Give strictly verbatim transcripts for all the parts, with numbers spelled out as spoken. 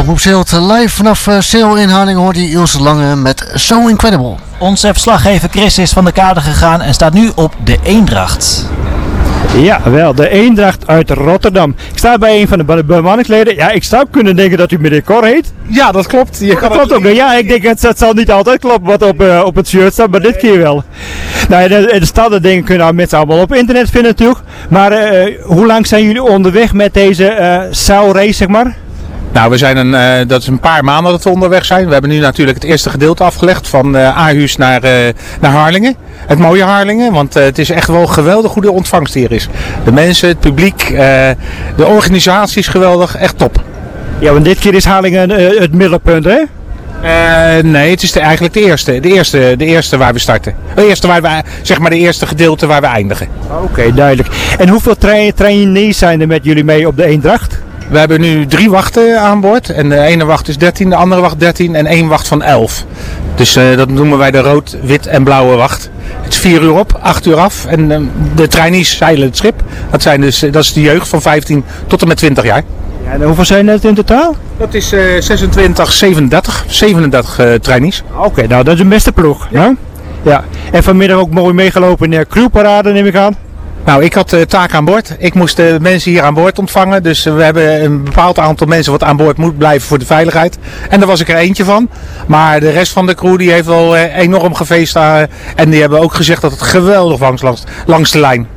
Omroep Zeeland live vanaf uh, Zeeland in Harlingen hoort hij Ilse Lange met So Incredible. Onze verslaggever Chris is van de kade gegaan en staat nu op de Eendracht. Ja, wel, de Eendracht uit Rotterdam. Ik sta bij een van de bemanningsleden. Ja, ik zou kunnen denken dat u meneer Cor heet. Ja, dat klopt. Je dat klopt ook. Ja, ik denk het, het zal niet altijd kloppen wat op, uh, op het shirt staat, maar dit keer wel. Nou, de, de standaardingen kunnen we mensen allemaal op internet vinden natuurlijk. Maar uh, hoe lang zijn jullie onderweg met deze uh, zeilrace, zeg maar? Nou, we zijn een, uh, dat is een paar maanden dat we onderweg zijn. We hebben nu natuurlijk het eerste gedeelte afgelegd van uh, Aarhus naar, uh, naar Harlingen. Het mooie Harlingen, want uh, het is echt wel geweldig hoe de ontvangst hier is. De mensen, het publiek, uh, de organisatie is geweldig, echt top. Ja, want dit keer is Harlingen uh, het middelpunt, hè? Uh, nee, het is de, eigenlijk de eerste, de eerste, de eerste waar we starten. De eerste waar we, zeg maar de eerste gedeelte waar we eindigen. Oké, okay, duidelijk. En hoeveel tra- trainees zijn er met jullie mee op de Eendracht? We hebben nu drie wachten aan boord. En de ene wacht is dertien, de andere wacht dertien en één wacht van elf. Dus uh, dat noemen wij de rood, wit en blauwe wacht. Het is vier uur op, acht uur af. En uh, de trainees zeilen het schip. Dat, zijn dus, dat is de jeugd van vijftien tot en met twintig jaar. Ja, en hoeveel zijn het in totaal? Dat is uh, zesentwintig, zevenendertig. zevenendertig uh, trainees. Oké, okay, nou dat is een beste ploeg. Ja. Ja. En vanmiddag ook mooi meegelopen in de crewparade, neem ik aan. Nou, ik had uh, taak aan boord. Ik moest de uh, mensen hier aan boord ontvangen. Dus uh, we hebben een bepaald aantal mensen wat aan boord moet blijven voor de veiligheid. En daar was ik er eentje van. Maar de rest van de crew die heeft wel uh, enorm gefeest. Uh, en die hebben ook gezegd dat het geweldig was langs, langs de lijn.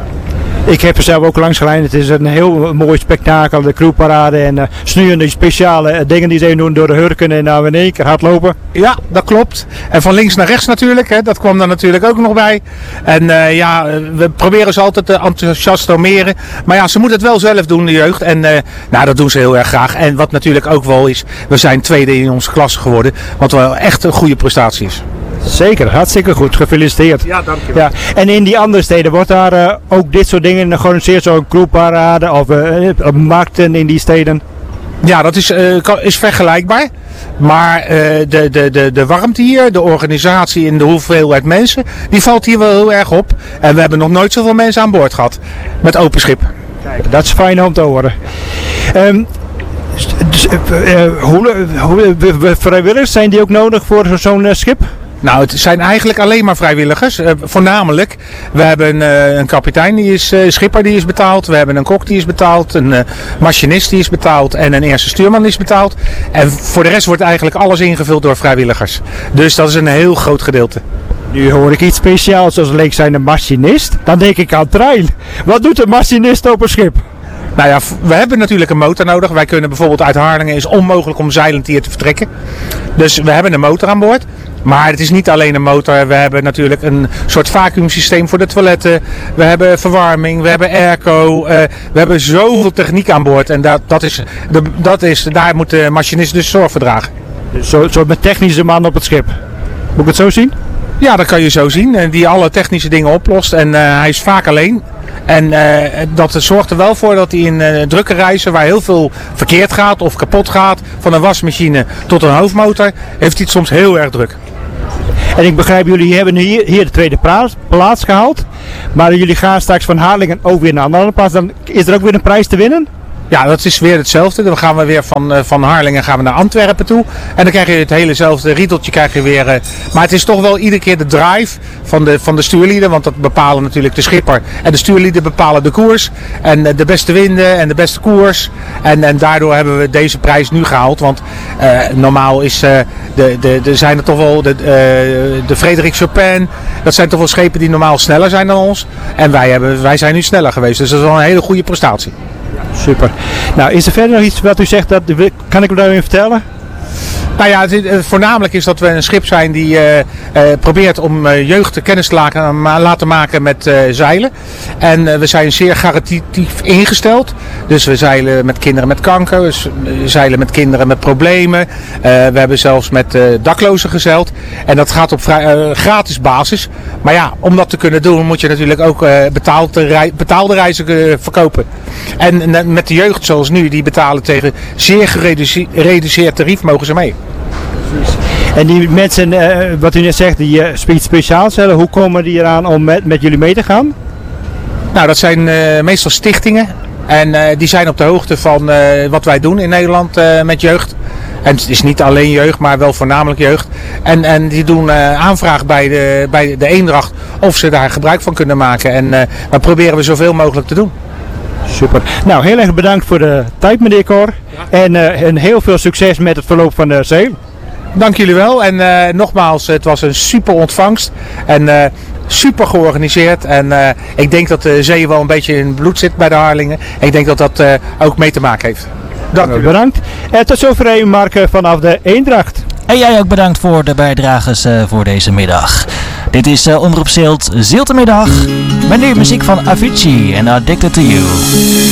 Ik heb er zelf ook langs gelijn. Het is een heel mooi spektakel, de crewparade en uh, snuien die speciale dingen die ze doen door de hurken en nou in één keer hardlopen. Ja, dat klopt. En van links naar rechts natuurlijk, hè, dat kwam er natuurlijk ook nog bij. En uh, ja, we proberen ze altijd te enthousiasmeren. Maar ja, ze moeten het wel zelf doen, de jeugd. En uh, nou, dat doen ze heel erg graag. En wat natuurlijk ook wel is, we zijn tweede in onze klas geworden. Wat wel echt een goede prestatie is. Zeker, hartstikke goed. Gefeliciteerd. Ja, dankjewel. Ja. En in die andere steden, wordt daar uh, ook dit soort dingen georganiseerd, zo'n crewparade of uh, markten in die steden? Ja, dat is, uh, is vergelijkbaar. Maar uh, de, de, de, de warmte hier, de organisatie en de hoeveelheid mensen, die valt hier wel heel erg op. En we hebben nog nooit zoveel mensen aan boord gehad met open schip. Kijk, dat is fijn om te horen. Um, dus, uh, uh, hoe, hoe, vrijwilligers, zijn die ook nodig voor zo'n uh, schip? Nou, het zijn eigenlijk alleen maar vrijwilligers. Uh, voornamelijk, we hebben uh, een kapitein die is uh, schipper die is betaald. We hebben een kok die is betaald. Een uh, machinist die is betaald. En een eerste stuurman die is betaald. En voor de rest wordt eigenlijk alles ingevuld door vrijwilligers. Dus dat is een heel groot gedeelte. Nu hoor ik iets speciaals als leek zijn een machinist. Dan denk ik aan trein. Wat doet een machinist op een schip? Nou ja, we hebben natuurlijk een motor nodig. Wij kunnen bijvoorbeeld uit Harlingen, is onmogelijk om zeilend hier te vertrekken. Dus we hebben een motor aan boord. Maar het is niet alleen een motor. We hebben natuurlijk een soort vacuümsysteem voor de toiletten. We hebben verwarming, we hebben airco. Uh, we hebben zoveel techniek aan boord. En dat, dat is, de, dat is, daar moet de machinist dus zorg voor dragen. Zo, zo met technische man op het schip. Moet ik het zo zien? Ja, dat kan je zo zien. Die alle technische dingen oplost. En uh, hij is vaak alleen. En uh, dat zorgt er wel voor dat hij in uh, drukke reizen waar heel veel verkeerd gaat of kapot gaat, van een wasmachine tot een hoofdmotor, heeft hij het soms heel erg druk. En ik begrijp, jullie hebben hier, hier de tweede plaats, plaats gehaald. Maar jullie gaan straks van Harlingen ook weer naar een andere plaats. Dan is er ook weer een prijs te winnen? Ja, dat is weer hetzelfde. Dan gaan we weer van, uh, van Harlingen gaan we naar Antwerpen toe. En dan krijg je het helezelfde riedeltje. Krijg je weer, uh, maar het is toch wel iedere keer de drive van de, van de stuurlieden. Want dat bepalen natuurlijk de schipper. En de stuurlieden bepalen de koers. En uh, de beste winden en de beste koers. En, en daardoor hebben we deze prijs nu gehaald. Want uh, normaal is, uh, de, de, de zijn er toch wel de, uh, de Frédéric Chopin. Dat zijn toch wel schepen die normaal sneller zijn dan ons. En wij, hebben, wij zijn nu sneller geweest. Dus dat is wel een hele goede prestatie. Super. Nou, is er verder nog iets wat u zegt, dat, kan ik u daarin vertellen? Nou ja, het, het, voornamelijk is dat we een schip zijn die uh, uh, probeert om uh, jeugd kennis te laten, uh, laten maken met uh, zeilen. En uh, we zijn zeer caritatief ingesteld. Dus we zeilen met kinderen met kanker, we zeilen met kinderen met problemen. Uh, we hebben zelfs met uh, daklozen gezeild. En dat gaat op vrij, uh, gratis basis. Maar ja, om dat te kunnen doen moet je natuurlijk ook uh, betaalde, rei- betaalde reizen uh, verkopen. En uh, met de jeugd zoals nu, die betalen tegen zeer gereduceerd tarief, mogen ze mee. Precies. En die mensen, uh, wat u net zegt, die uh, speciaal stellen, hoe komen die eraan om met, met jullie mee te gaan? Nou, dat zijn uh, meestal stichtingen. En uh, die zijn op de hoogte van uh, wat wij doen in Nederland uh, met jeugd. En het is niet alleen jeugd, maar wel voornamelijk jeugd. En, en die doen uh, aanvraag bij de, bij de Eendracht of ze daar gebruik van kunnen maken. En uh, dat proberen we zoveel mogelijk te doen. Super. Nou, heel erg bedankt voor de tijd, meneer Cor. Ja. En, uh, en heel veel succes met het verloop van de Zeel. Dank jullie wel. En uh, nogmaals, het was een super ontvangst. En uh, super georganiseerd. En uh, ik denk dat de zee wel een beetje in het bloed zit bij de Harlingen. En ik denk dat dat uh, ook mee te maken heeft. Dank u. Bedankt. En tot zover Mark vanaf de Eendracht. En jij ook bedankt voor de bijdrages uh, voor deze middag. Dit is uh, Omroep Zilt, Ziltemiddag. Met nu muziek van Avicii en Addicted to You.